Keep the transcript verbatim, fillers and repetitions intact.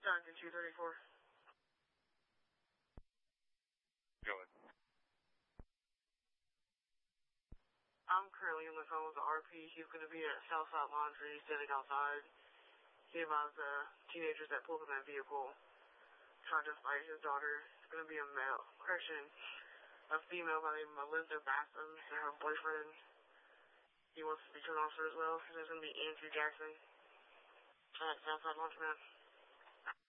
Doctor two thirty-four. Go ahead. I'm currently on the phone with the R P. He's going to be at Southside Laundry, standing outside. He advised the teenagers that pulled in that vehicle trying to fight his daughter. It's going to be a male, correction, a female by the name of Elizabeth Bassam and her boyfriend. He wants to be an officer as well. There's going to be Andrew Jackson at Southside Laundromat.